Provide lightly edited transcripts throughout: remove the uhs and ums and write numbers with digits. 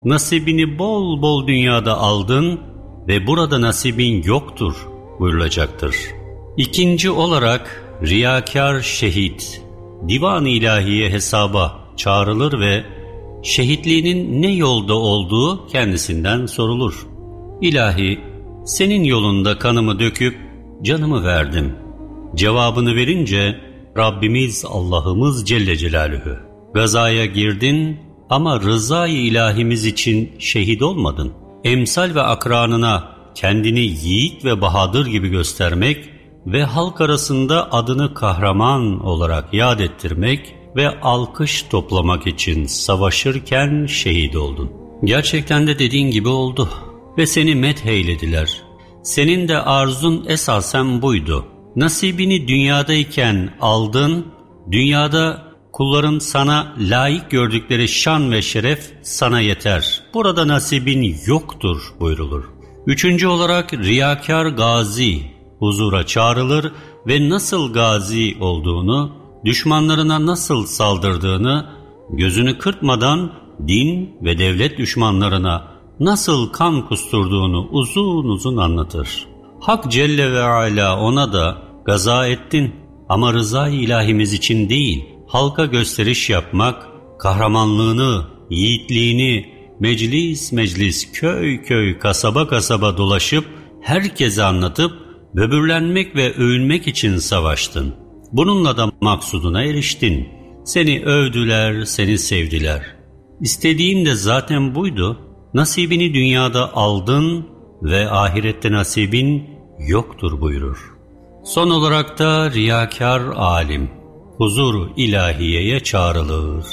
nasibini bol bol dünyada aldın ve burada nasibin yoktur buyurulacaktır. İkinci olarak riyakâr şehit, divan-ı ilahiye hesaba çağrılır ve şehitliğinin ne yolda olduğu kendisinden sorulur. İlahi, senin yolunda kanımı döküp canımı verdim. Cevabını verince Rabbimiz Allah'ımız Celle Celaluhu, gazaya girdin ama rızayı ilahimiz için şehit olmadın. Emsal ve akranına kendini yiğit ve bahadır gibi göstermek ve halk arasında adını kahraman olarak yad ettirmek ve alkış toplamak için savaşırken şehit oldun. Gerçekten de dediğin gibi oldu ve seni metheylediler. Senin de arzun esasen buydu. Nasibini dünyadayken aldın, dünyada kulların sana layık gördükleri şan ve şeref sana yeter. Burada nasibin yoktur buyurulur. Üçüncü olarak riyakâr gazi huzura çağrılır ve nasıl gazi olduğunu, düşmanlarına nasıl saldırdığını, gözünü kırpmadan din ve devlet düşmanlarına nasıl kan kusturduğunu uzun uzun anlatır. Hak Celle ve Ala ona da gaza ettin ama rıza-i ilahimiz için değil, halka gösteriş yapmak, kahramanlığını, yiğitliğini meclis meclis, köy köy, kasaba kasaba dolaşıp herkese anlatıp böbürlenmek ve övünmek için savaştın. Bununla da maksuduna eriştin. Seni övdüler, seni sevdiler. İstediğin de zaten buydu. Nasibini dünyada aldın ve ahirette nasibin yoktur buyurur. Son olarak da riyakâr alim, huzur ilahiyeye çağrılır.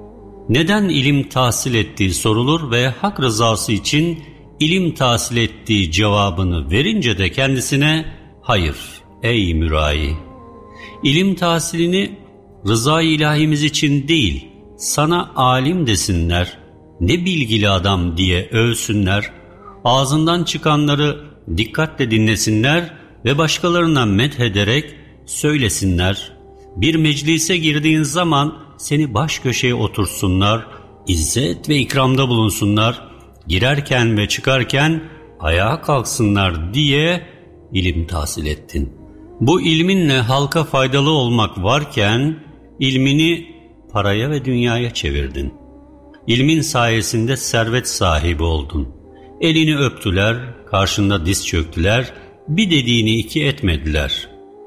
Neden ilim tahsil ettiği sorulur ve hak rızası için ilim tahsil ettiği cevabını verince de kendisine hayır ey mürai, ilim tahsilini rıza-i ilahimiz için değil, sana alim desinler, ne bilgili adam diye övsünler, ağzından çıkanları dikkatle dinlesinler ve başkalarına methederek söylesinler. Bir meclise girdiğin zaman seni baş köşeye otursunlar, izzet ve ikramda bulunsunlar, girerken ve çıkarken ayağa kalksınlar diye ilim tahsil ettin. Bu ilminle halka faydalı olmak varken ilmini paraya ve dünyaya çevirdin. İlmin sayesinde servet sahibi oldun. Elini öptüler, karşında diz çöktüler, bir dediğini iki etmediler.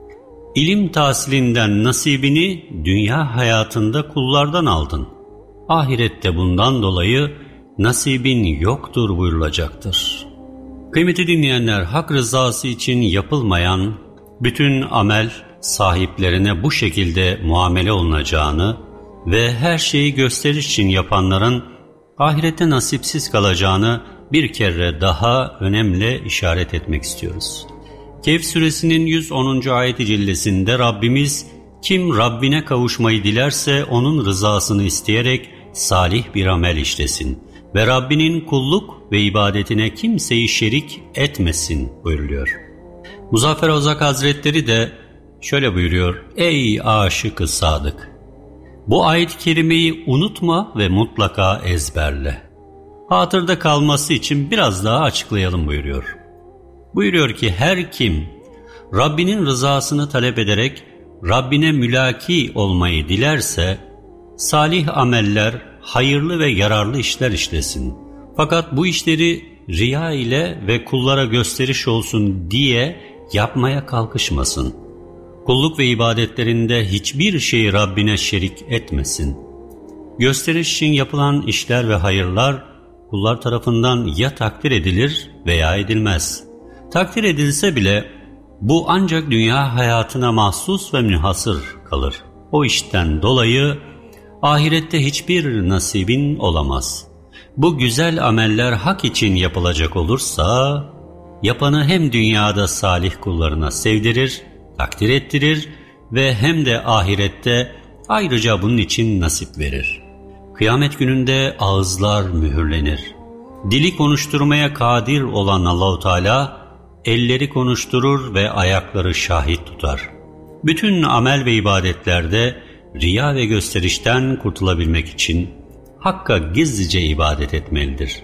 İlim tahsilinden nasibini dünya hayatında kullardan aldın. Ahirette bundan dolayı nasibin yoktur buyurulacaktır. Kıymetli dinleyenler, hak rızası için yapılmayan bütün amel sahiplerine bu şekilde muamele olunacağını ve her şeyi gösteriş için yapanların ahirette nasipsiz kalacağını bir kere daha önemli işaret etmek istiyoruz. Kehf suresinin 110. ayet-i cellesinde Rabbimiz kim Rabbine kavuşmayı dilerse onun rızasını isteyerek salih bir amel işlesin ve Rabbinin kulluk ve ibadetine kimseyi şerik etmesin buyuruluyor. Muzaffer Ozak Hazretleri de şöyle buyuruyor: ey aşık-ı sadık, bu ayet-i kerimeyi unutma ve mutlaka ezberle. Hatırda kalması için biraz daha açıklayalım buyuruyor. Buyuruyor ki her kim Rabbinin rızasını talep ederek Rabbine mülaki olmayı dilerse salih ameller, hayırlı ve yararlı işler işlesin. Fakat bu işleri riya ile ve kullara gösteriş olsun diye yapmaya kalkışmasın. Kulluk ve ibadetlerinde hiçbir şeyi Rabbine şerik etmesin. Gösteriş için yapılan işler ve hayırlar kullar tarafından ya takdir edilir veya edilmez. Takdir edilse bile bu ancak dünya hayatına mahsus ve münhasır kalır. O işten dolayı ahirette hiçbir nasibin olamaz. Bu güzel ameller hak için yapılacak olursa yapanı hem dünyada salih kullarına sevdirir, takdir ettirir ve hem de ahirette ayrıca bunun için nasip verir. Kıyamet gününde ağızlar mühürlenir. Dili konuşturmaya kadir olan Allahu Teala elleri konuşturur ve ayakları şahit tutar. Bütün amel ve ibadetlerde riya ve gösterişten kurtulabilmek için Hakk'a gizlice ibadet etmelidir.